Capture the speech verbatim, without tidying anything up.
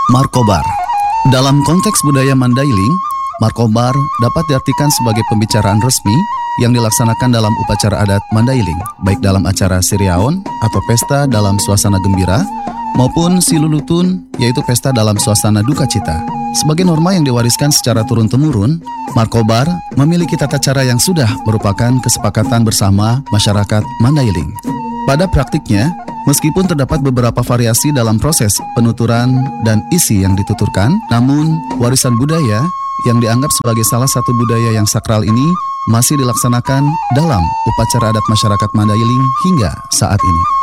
Markobar. Dalam konteks budaya Mandailing, Markobar dapat diartikan sebagai pembicaraan resmi yang dilaksanakan dalam upacara adat Mandailing, baik dalam acara Siriaon atau pesta dalam suasana gembira, maupun Silulutun, yaitu pesta dalam suasana duka cita. Sebagai norma yang diwariskan secara turun-temurun, Markobar memiliki tata cara yang sudah merupakan kesepakatan bersama masyarakat Mandailing. Pada praktiknya, meskipun terdapat beberapa variasi dalam proses penuturan dan isi yang dituturkan, namun warisan budaya yang dianggap sebagai salah satu budaya yang sakral ini masih dilaksanakan dalam upacara adat masyarakat Mandailing hingga saat ini.